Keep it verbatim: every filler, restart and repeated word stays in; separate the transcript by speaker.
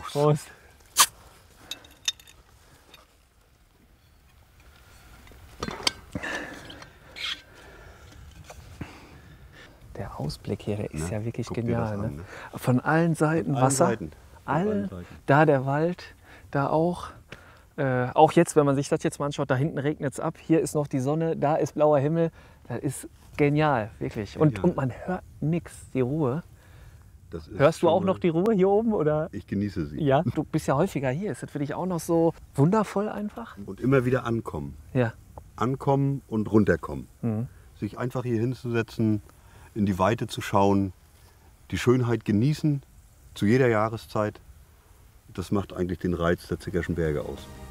Speaker 1: Prost.
Speaker 2: Prost. Der Ausblick hier, der ist
Speaker 1: Na,
Speaker 2: ja wirklich
Speaker 1: guck dir
Speaker 2: genial.
Speaker 1: das an,
Speaker 2: Ne?
Speaker 1: ne?
Speaker 2: Von allen Seiten
Speaker 1: Von allen
Speaker 2: Wasser,
Speaker 1: Seiten. Von
Speaker 2: alle,
Speaker 1: allen Seiten.
Speaker 2: da der Wald, da auch. Äh, auch jetzt, wenn man sich das jetzt mal anschaut, da hinten regnet es ab, hier ist noch die Sonne, da ist blauer Himmel. Das ist genial, wirklich. Und,
Speaker 1: Genial.
Speaker 2: und man hört nichts, die Ruhe.
Speaker 1: Das ist
Speaker 2: Hörst du
Speaker 1: schon
Speaker 2: auch
Speaker 1: mal-
Speaker 2: noch die Ruhe hier oben? Oder?
Speaker 1: Ich genieße sie.
Speaker 2: Ja, du bist ja häufiger hier. Ist das für dich auch noch so wundervoll einfach?
Speaker 1: Und immer wieder ankommen.
Speaker 2: Ja.
Speaker 1: Ankommen und runterkommen.
Speaker 2: Mhm.
Speaker 1: Sich einfach hier hinzusetzen, in die Weite zu schauen, die Schönheit genießen, zu jeder Jahreszeit. Das macht eigentlich den Reiz der Zickerschen Berge aus.